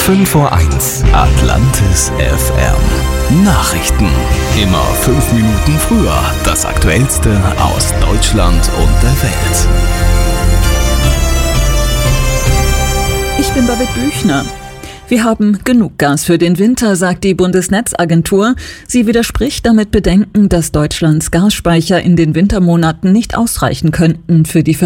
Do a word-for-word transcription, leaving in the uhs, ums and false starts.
fünf vor eins, Atlantis F M. Nachrichten. Immer fünf Minuten früher. Das Aktuellste aus Deutschland und der Welt. Ich bin David Büchner. Wir haben genug Gas für den Winter, sagt die Bundesnetzagentur. Sie widerspricht damit Bedenken, dass Deutschlands Gasspeicher in den Wintermonaten nicht ausreichen könnten für die